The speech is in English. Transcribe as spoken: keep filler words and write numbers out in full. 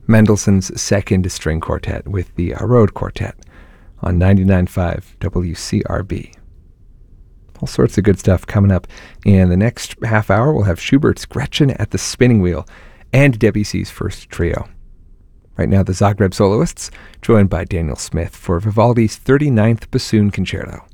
Mendelssohn's Second String Quartet with the Arod Quartet on ninety-nine point five W C R B. All sorts of good stuff coming up. In the next half hour, we'll have Schubert's Gretchen at the Spinning Wheel and Debussy's First Trio. Right now, the Zagreb Soloists, joined by Daniel Smith for Vivaldi's thirty-ninth Bassoon Concerto.